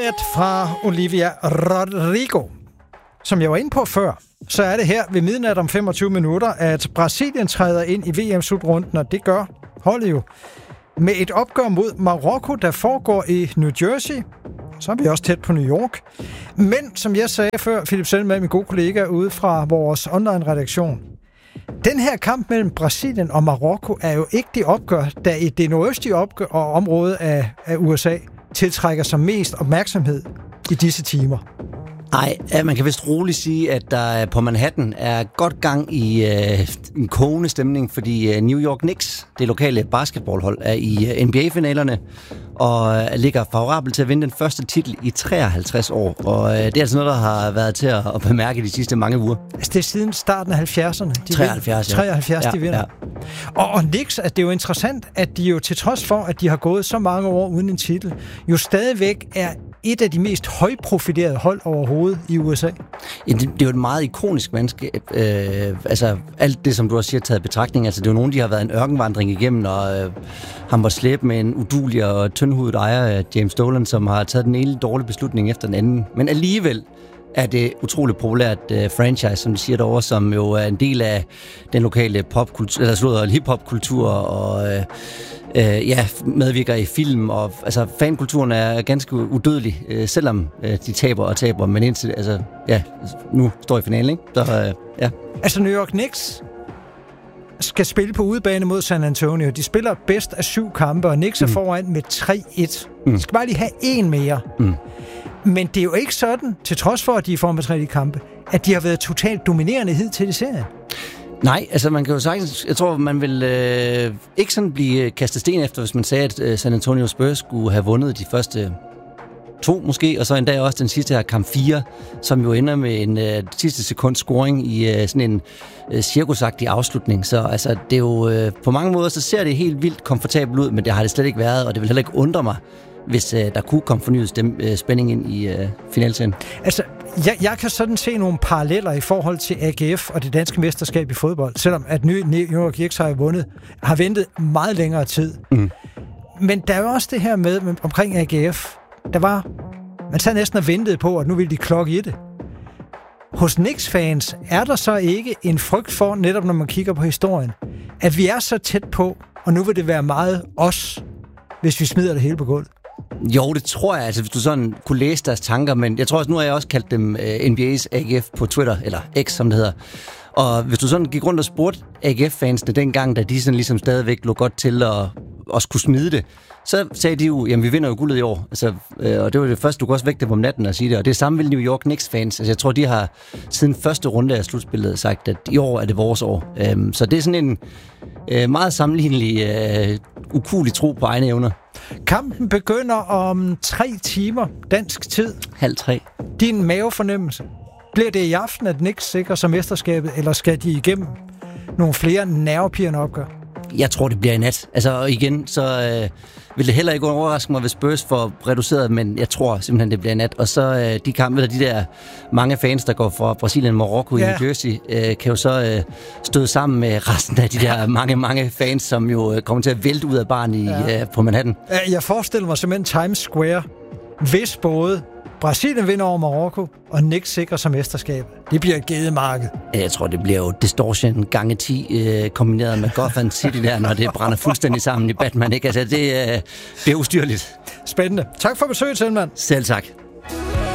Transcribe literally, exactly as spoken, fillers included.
Fra Olivia Rodrigo. Som jeg var inde på før, så er det her ved midnat om femogtyve minutter, at Brasilien træder ind i V M-slutrunden, og det gør holdet jo med et opgør mod Marokko, der foregår i New Jersey. Så er vi også tæt på New York. Men som jeg sagde før, Philip Selman, min gode kollega ude fra vores online-redaktion, den her kamp mellem Brasilien og Marokko er jo ikke det opgør, der i det nordøstlige opgør og område af, af U S A tiltrækker sig mest opmærksomhed i disse timer. Nej, man kan vist roligt sige, at der på Manhattan er godt gang i øh, en kogende stemning, fordi New York Knicks, det lokale basketballhold, er i N B A-finalerne og ligger favorabelt til at vinde den første titel i treoghalvtreds år. Og øh, det er altså noget, der har været til at, at bemærke de sidste mange uger. Altså det er siden starten af halvfjerdserne. De treoghalvfjerds, vinder. treoghalvfjerds, ja. de vinder. Ja. Og, og Knicks, at det er jo interessant, at de jo til trods for, at de har gået så mange år uden en titel, jo stadigvæk er et af de mest højprofilerede hold overhovedet i U S A. Ja, det, det er jo et meget ikonisk mandskab. Øh, altså alt det, som du også siger, taget i betragtning. Altså det er jo nogen, de har været en ørkenvandring igennem, og øh, han var slæbt med en udulig og tyndhudet ejer, James Dolan, som har taget den ene dårlige beslutning efter den anden. Men alligevel er det utroligt populært uh, franchise, som de siger derovre, som jo er en del af den lokale popkultur, eller slået hiphop-kultur, og uh, uh, ja, medvirker i film, og altså fankulturen er ganske udødelig, uh, selvom uh, de taber og taber, men indtil, altså, ja, nu står i finalen, ikke? Så, uh, ja. Altså New York Knicks skal spille på udebane mod San Antonio. De spiller bedst af syv kampe, og Knicks er mm. foran med tre et. Mm. De skal bare lige have en mere. Mm. Men det er jo ikke sådan, til trods for, at de er form af tre kampe, at de har været totalt dominerende hidtil i serien. Nej, altså man kan jo sagtens, jeg tror, man vil øh, ikke sådan blive kastet sten efter, hvis man sagde, at øh, San Antonio Spurs skulle have vundet de første to måske, og så endda også den sidste her kamp fire, som jo ender med en øh, sidste sekund scoring i øh, sådan en øh, cirkusagtig afslutning. Så altså, det er jo øh, på mange måder, så ser det helt vildt komfortabelt ud, men det har det slet ikke været, og det vil heller ikke undre mig, hvis øh, der kunne komme fornyet stem, øh, spænding ind i øh, finalserien. Altså, jeg, jeg kan sådan se nogle paralleller i forhold til A G F og det danske mesterskab i fodbold, selvom at New York Knicks har vundet, har ventet meget længere tid. Mm. Men der er jo også det her med, med omkring A G F, der var, man sad næsten og ventede på, at nu ville de klokke i det. Hos Knicks-fans er der så ikke en frygt for, netop når man kigger på historien, at vi er så tæt på, og nu vil det være meget os, hvis vi smider det hele på gulvet? Jo, det tror jeg, altså hvis du sådan kunne læse deres tanker, men jeg tror også, nu har jeg også kaldt dem uh, N B A's A G F på Twitter, eller X, som det hedder. Og hvis du sådan gik rundt og spurgte A G F-fansene dengang, da de sådan ligesom stadigvæk lå godt til at også kunne smide det, så sagde de jo, jamen vi vinder jo guldet i år. Altså, øh, og det var det første, du kunne også vække dem om natten og sige det. Og det er samme vil New York Knicks-fans. Altså, jeg tror, de har siden første runde af slutspillet sagt, at i år er det vores år. Øhm, så det er sådan en øh, meget sammenlignelig, øh, ukulig tro på egne evner. Kampen begynder om tre timer dansk tid. Halv tre. Din mavefornemmelse. Bliver det i aften, at Knicks sikrer sig mesterskabet, eller skal de igennem nogle flere nervepirrende opgør? Jeg tror, det bliver i nat. Altså, og igen, så øh, vil det heller ikke overraske mig, hvis Spurs får reduceret, men jeg tror simpelthen, det bliver i nat. Og så øh, de kampe, de der mange fans, der går fra Brasilien, Marokko ja. i New Jersey, øh, kan jo så øh, støde sammen med resten af de der mange, mange fans, som jo øh, kommer til at vælte ud af baren i, ja. øh, på Manhattan. Jeg forestiller mig simpelthen Times Square, hvis både Brasilien vinder over Marokko, og Knicks sikrer sig mesterskab. Det bliver et gedemarked. Jeg tror, det bliver jo Distortion gange ti øh, kombineret med Gotham City der, når det brænder fuldstændig sammen i Batman. Ikke? Altså, det, øh, det er ustyrligt. Spændende. Tak for besøget, Selman. Selv tak.